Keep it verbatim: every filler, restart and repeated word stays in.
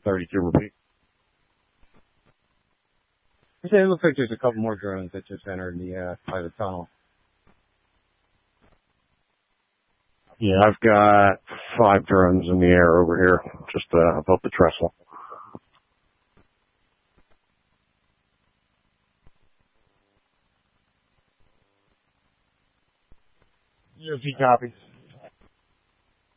thirty-two repeat. Okay, it looks like there's a couple more drones that just entered the uh, by the tunnel. Yeah, I've got five drones in the air over here, just uh, above the trestle. U F G copies.